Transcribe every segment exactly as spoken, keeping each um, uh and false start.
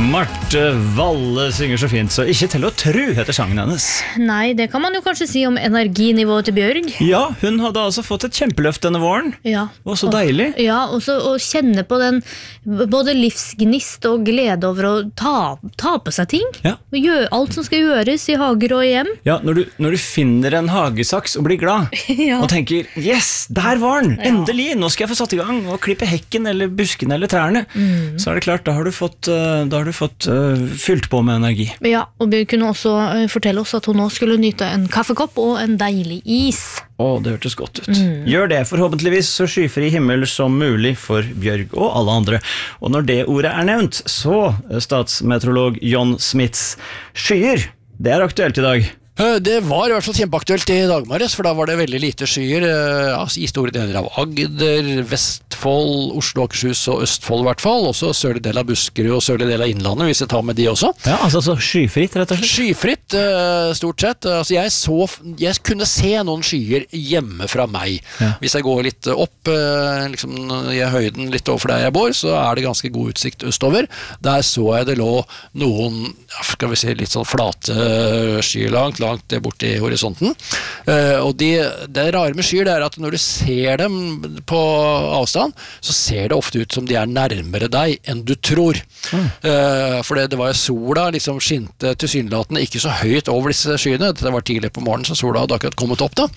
Marte Valle synger så fint, så ikke til å tru heter sangen hennes. Nei, det kan man jo kanskje si om energinivået til Bjørg. Ja, hun hadde altså fått et kjempeløft denne våren. Ja. Og så deilig. Ja, og så å kjenne på den både livsgnist og glede over å ta, ta på seg ting. Ja. Og gjøre alt som skal gjøres i hager og hjem. Ja, når du, når du finner en hagesaks og blir glad, Ja. og tenker, yes, der var den, Ja. endelig, nå skal jeg få satt i gang og klippe hekken eller buskene eller trærne. Mm. Så er det klart, da har du fått, uh, da har du fått uh, fylt på med energi. Ja, og Bjørg kunne også uh, fortelle oss at hun nå skulle nyte en kaffekopp og en deilig is. Å, det hørtes godt ut. Mm. Gjør det, forhåpentligvis så skyfri himmel som mulig for Bjørg og alle andre. Og når det ordet er nevnt, så statsmeteorolog John Smits skyer. Det er aktuelt i dag. Det var i hvert fall kjempeaktuelt i dag morges, for da var det veldig lite skyer altså i store deler av Agder, Vestfold, Oslo, Akershus og Østfold i hvert fall, også sørlig del av Buskerud og sørlig del av Innlandet, hvis jeg tar med de også. Ja, altså så skyfritt rett og slett? Skyfritt, stort sett. Altså jeg, så, jeg kunne se noen skyer hjemme fra meg. Ja. Hvis jeg går litt opp liksom, i høyden litt overfor der jeg bor, så er det ganske god utsikt østover. Der så jeg det lå noen, skal vi si, litt sånn flate skyer langt, langt borte i horisonten. Uh, og de, det rare med skyer det er at når du ser dem på avstand, så ser det ofte ut som de er nærmere deg enn du tror. Mm. Uh, for det, det var jo sola liksom skinte tilsynelatende ikke så høyt over disse skyene. Det var tidlig på morgenen, så sola hadde akkurat kommet opp da.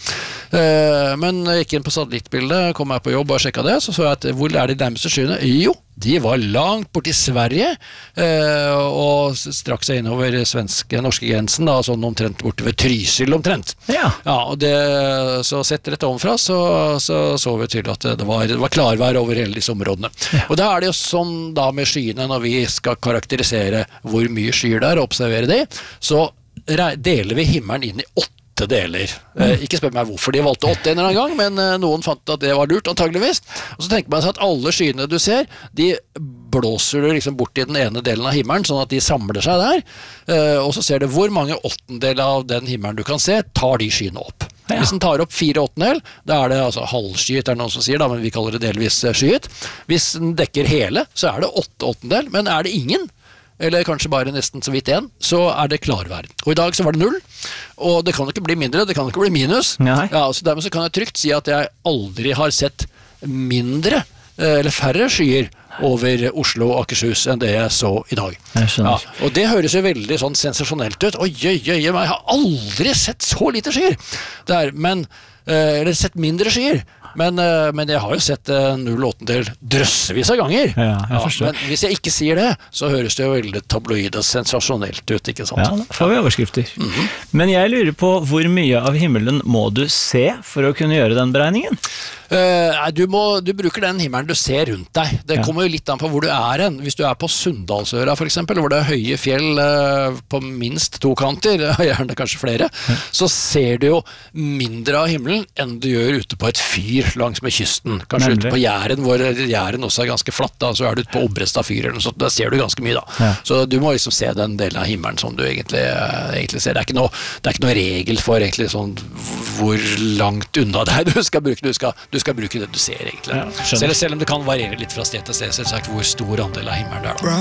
Uh, men jeg gikk inn på satellittbildet, kom jeg på jobb og sjekket det, så så jeg at hvor er de nærmeste skyene? Jo, de var langt borte i Sverige, uh, og straks seg innover svenske, norske grensen, da, sånn omtrent borte ved Trysil omtrent. Ja. Ja, og det, så sett rett ovenfra, så, så så vi til at det var, det var klarvær over hele disse områdene. Ja. Og da er det jo sånn da med skyene, når vi skal karakterisere hvor mye skyer det er, og observere det, så deler vi himmelen inn i åtte deler. Eh, ikke spør meg hvorfor de valgte åtte en eller annen gang, men eh, noen fant at det var lurt, antageligvis. Og så tenker man seg at alle skyene du ser, de blåser du liksom bort i den ene delen av himmelen, sånn at de samler seg der. Eh, og så ser du hvor mange åttendel av den himmelen du kan se, tar de skyene opp. Ja. Hvis den tar opp fire åttendel, da er det altså halvskyet, er det noen som sier da, men vi kaller det delvis skyet. Hvis den dekker hele, så er det åtte åttendel, men er det ingen, eller kanskje bare nesten så vidt en, så er det klarvær. Og i dag så var det null, og det kan ikke bli mindre, det kan ikke bli minus. Ja, så dermed så kan jeg trygt si at jeg aldri har sett mindre, eller færre skyer over Oslo og Akershus enn det jeg så i dag. Ja, og det høres jo veldig sånn sensasjonelt ut. Oi, oi, oi, jeg har aldri sett så lite skyer. Der, men, eller sett mindre skyer. Men, men jeg har jo sett null åttendel drøssevis av ganger. Ja, jeg forstår. Ja, men hvis jeg ikke sier det, så høres det jo veldig tabloid og sensasjonelt ut, ikke sant? Ja, da får vi overskrifter. Mm-hmm. Men jeg lurer på hvor mye av himmelen må du se for å kunne gjøre den beregningen? Uh, du, må, du bruker den himmelen du ser rundt deg. Det ja. kommer jo litt an på hvor du er hen. Hvis du er på Sunndalsøra for eksempel, hvor det er høye fjell uh, på minst to kanter, gjerne kanskje flere, ja. så ser du jo mindre av himmelen enn du gjør ute på et fyr langs med kysten. Kanskje Nemlig. ute på Jæren, hvor Jæren også er ganske flatt, da, så er du ute på Obrestad fyr eller noe sånt, da ser du ganske mye da. Ja. Så du må liksom se den delen av himmelen som du egentlig, uh, egentlig ser. Det er ikke noe, det er ikke noe regel for egentlig sånn hvor langt unna deg du skal bruke. Du skal, du skal bruke det du ser egentlig. Ja, selv, selv om det kan variere litt fra sted til sted, selvsagt hvor stor andel av himmelen det er da.